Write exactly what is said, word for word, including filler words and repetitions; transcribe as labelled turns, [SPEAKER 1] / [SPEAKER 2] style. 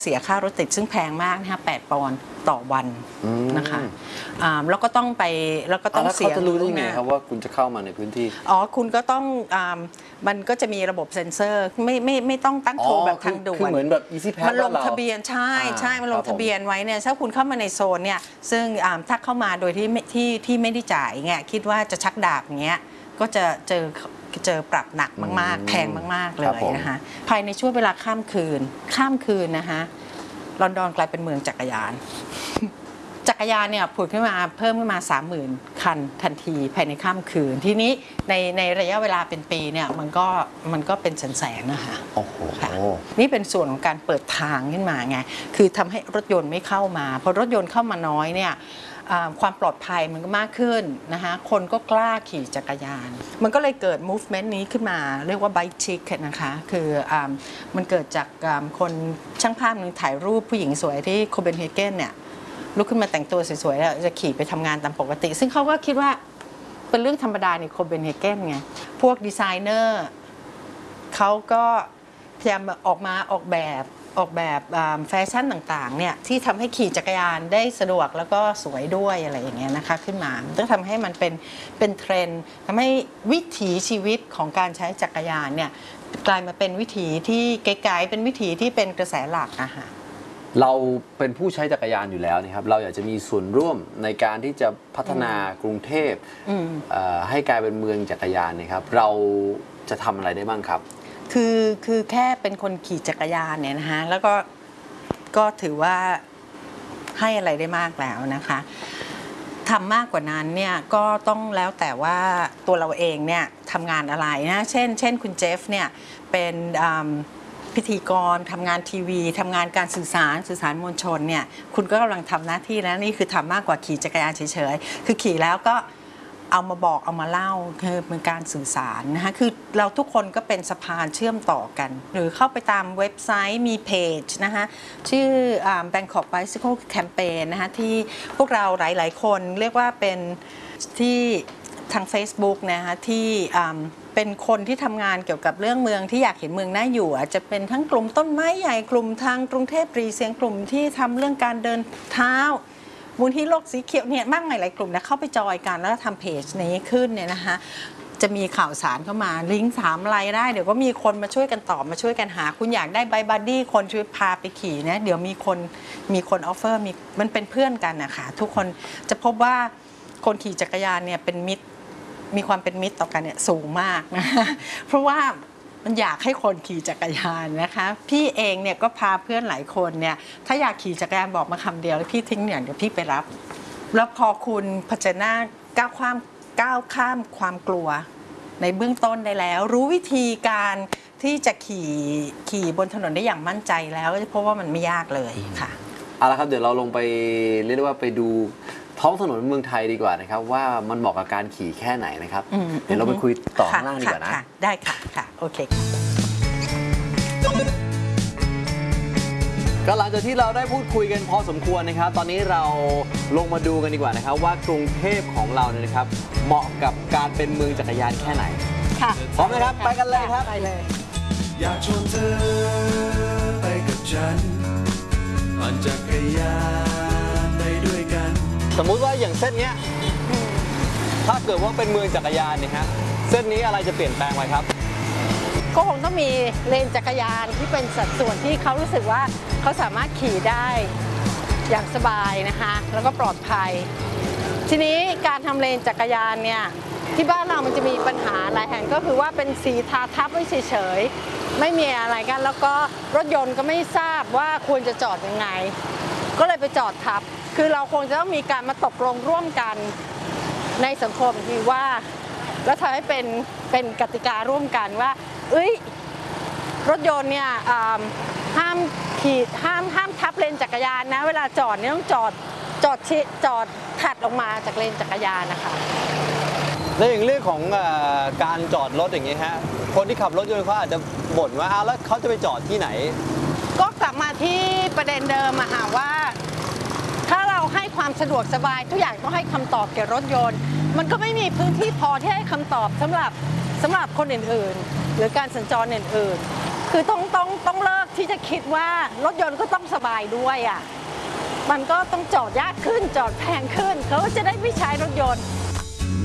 [SPEAKER 1] เสียค่ารถติดซึ่งแพงมากนะคะแปดปอนด์ต่อวันนะคะแล้วก็ต้องไปแล้วก็ต้องเสีย
[SPEAKER 2] เขาจะรู้ได้ยังไงครับว่าคุณจะเข้ามาในพื้นที่
[SPEAKER 1] อ๋อคุณก็ต้องมันก็จะมีระบบเซ็นเซอร์ไม่ไม่ไม่ต้องตั้งโทรแบบทางด่วน
[SPEAKER 2] คือเหมือนแบบ Easy Pass
[SPEAKER 1] มันลงทะเบียนใช่ใช่มันลงทะเบียนไว้เนี่ยถ้าคุณเข้ามาในโซนเนี่ยซึ่งถ้าเข้ามาโดยที่ที่ที่ไม่ได้จ่ายเงี้ยคิดว่าจะชักดาบอย่างเงี้ยก็จะเจอเจอปรับหนักมากๆแพงมากๆเลยนะคะภายในช่วงเวลาข้ามคืนข้ามคืนนะคะลอนดอนกลายเป็นเมืองจักรยานจักรยานเนี่ยผุดขึ้นมาเพิ่มขึ้นมา สามหมื่น คันทันทีภายในข้ามคืนทีนี้ในในระยะเวลาเป็นปีเนี่ยมันก็มันก็เป็นแสนๆนะคะ
[SPEAKER 2] โอ้โห
[SPEAKER 1] นี่เป็นส่วนของการเปิดทางขึ้นมาไงคือทำให้รถยนต์ไม่เข้ามาพอรถยนต์เข้ามาน้อยเนี่ยความปลอดภัยมันก็มากขึ้นนะคะคนก็กล้าขี่จักรยานมันก็เลยเกิด movement นี้ขึ้นมาเรียกว่า bike chic นะคะคือมันเกิดจากคนช่างภาพนึงถ่ายรูปผู้หญิงสวยที่โคเปนเฮเกนเนี่ยลุกขึ้นมาแต่งตัวสวยๆแล้วจะขี่ไปทำงานตามปกติซึ่งเขาก็คิดว่าเป็นเรื่องธรรมดาในโคเปนเฮเกนไงพวกดีไซเนอร์เขาก็พยายามออกมาออกแบบออกแบบแฟชั่นต่างๆเนี่ยที่ทำให้ขี่จักรยานได้สะดวกแล้วก็สวยด้วยอะไรอย่างเงี้ยนะคะขึ้นมาต้องทำให้มันเป็นเป็นเทรนด์ทำให้วิถีชีวิตของการใช้จักรยานเนี่ยกลายมาเป็นวิถีที่ไกลๆเป็นวิถีที่เป็นกระแสหลักอะค่ะ
[SPEAKER 2] เราเป็นผู้ใช้จักรยานอยู่แล้วนะครับเราอยากจะมีส่วนร่วมในการที่จะพัฒนากรุงเทพให้กลายเป็นเมืองจักรยานนะครับเราจะทำอะไรได้บ้างครับ
[SPEAKER 1] คือคือแค่เป็นคนขี่จักรยานเนี่ยนะคะแล้วก็ก็ถือว่าให้อะไรได้มากแล้วนะคะทำมากกว่านั้นเนี่ยก็ต้องแล้วแต่ว่าตัวเราเองเนี่ยทำงานอะไรนะเช่นเช่นคุณเจฟเนี่ยเป็นพิธีกรทำงานทีวีทำงานการสื่อสารสื่อสารมวลชนเนี่ยคุณก็กำลังทำหน้าที่แล้วนี่คือทำมากกว่าขี่จักรยานเฉยๆคือขี่แล้วก็เอามาบอกเอามาเล่าคือเป็นการสื่อสารนะคะคือเราทุกคนก็เป็นสะพานเชื่อมต่อกันหรือเข้าไปตามเว็บไซต์มีเพจนะคะชื่อ Bangkok Bicycle Campaign นะคะที่พวกเราหลายๆคนเรียกว่าเป็นที่ทาง Facebook นะคะที่เป็นคนที่ทำงานเกี่ยวกับเรื่องเมืองที่อยากเห็นเมืองน่าอยู่อาจจะเป็นทั้งกลุ่มต้นไม้ใหญ่กลุ่มทางกรุงเทพรีเสียงกลุ่มที่ทำเรื่องการเดินเท้ามูลที่โลกสีเขียวเนี่ยมากมายหลายกลุ่มนะเข้าไปจอยกันแล้วทำเพจนี้ขึ้นเนี่ยนะคะจะมีข่าวสารเข้ามาลิงก์ถามอะไรได้เดี๋ยวก็มีคนมาช่วยกันตอบมาช่วยกันหาคุณอยากได้ไบค์บัดดี้คนช่วยพาไปขี่นะเดี๋ยวมีคนมีคนออฟเฟอร์มีมันเป็นเพื่อนกันนะคะทุกคนจะพบว่าคนขี่จักรยานเนี่ยเป็นมิตรมีความเป็นมิตรต่อกันเนี่ยสูงมากนะเพราะว่ามันอยากให้คนขี่จักรยานนะคะพี่เองเนี่ยก็พาเพื่อนหลายคนเนี่ยถ้าอยากขี่จักรยานบอกมาคำเดียวแล้วพี่ทิ้งเนี่ยเดี๋ยวพี่ไปรับแล้วพอคุณเผชิญหน้าก้าวข้ามก้าวข้ามความกลัวในเบื้องต้นได้แล้วรู้วิธีการที่จะขี่ขี่บนถนนได้อย่างมั่นใจแล้วเพราะว่ามันไม่ยากเลยค่ะ
[SPEAKER 2] เอาละครับเดี๋ยวเราลงไปเรียกว่าไปดูท้องถนนเมืองไทยดีกว่านะครับว่ามันเหมาะกับการขี่แค่ไหนนะครับเดี๋ยวเราไปคุยต่อข้างล่างดีกว่านะ
[SPEAKER 1] ได้ค่ะค่ะโอเค
[SPEAKER 2] ก็หลังจากที่เราได้พูดคุยกันพอสมควรนะครับตอนนี้เราลงมาดูกันดีกว่านะครับว่ากรุงเทพของเราเนี่ยนะครับเหมาะกับการเป็นเมืองจักรยานแค่ไหน
[SPEAKER 1] ค่ะ
[SPEAKER 2] พร้อมไหมครับไปกันเลยครับ
[SPEAKER 1] ไปเลย
[SPEAKER 3] อยากชวนเธอไปกับฉันปั่นจักรยานไปด้วยกัน
[SPEAKER 2] สมมุติว่าอย่างเส้นนี้ถ้าเกิดว่าเป็นเมืองจักรยานเนี่ยฮะเส้นนี้อะไรจะเปลี่ยนแปลงไหมครับ
[SPEAKER 1] ก็คงต้องมีเลนจักรยานที่เป็นสัดส่วนที่เขารู้สึกว่าเขาสามารถขี่ได้อย่างสบายนะคะแล้วก็ปลอดภัยทีนี้การทำเลนจักรยานเนี่ยที่บ้านเรามันจะมีปัญหาหลายแห่งก็คือว่าเป็นสีทาทับไว้เฉยๆไม่มีอะไรกันแล้วก็รถยนต์ก็ไม่ทราบว่าควรจะจอดยังไงก็เลยไปจอดทับคือเราคงจะต้องมีการมาตกลงร่วมกันในสังคมที่ว่าแล้วทำให้เป็นเป็นกติการ่วมกันว่าเอ้ยรถยนต์เนี่ยห้ามขี่ห้ามห้ามทับเลนจักรยานนะเวลาจอดเนี่ยต้องจอดจอดจอดถัดออกมาจากเลนจักรยานนะคะ
[SPEAKER 2] แล้วอย่างเรื่องของการจอดรถอย่างนี้ฮะคนที่ขับรถยนต์เขาอาจจะบ่นว่าอ้าวแล้วเขาจะไปจอดที่ไหน
[SPEAKER 1] ก็กลับมาที่ประเด็นเดิมอะค่ะว่าถ้าเราให้ความสะดวกสบายทุกอย่างต้องให้คำตอบแก่รถยนต์มันก็ไม่มีพื้นที่พอที่ให้คำตอบสำหรับสำหรับคนอื่นๆหรือการสัญจรอื่นๆ
[SPEAKER 4] คือต้องต้องต้องเลิกที่จะคิดว่ารถยนต์ก็ต้องสบายด้วยอ่ะมันก็ต้องจอดยากขึ้นจอดแพงขึ้นเขาก็จะได้ไม่ใช้รถยนต์